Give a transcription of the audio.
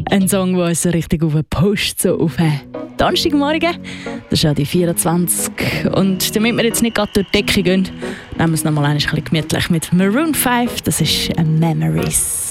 Ein Song, der uns so richtig auf den Post, so auf den Donnerstagmorgen. Das ist ja die 24. Und damit wir jetzt nicht gerade durch die Decke gehen, nehmen wir es nochmal ein bisschen gemütlich mit Maroon 5. Das ist Memories.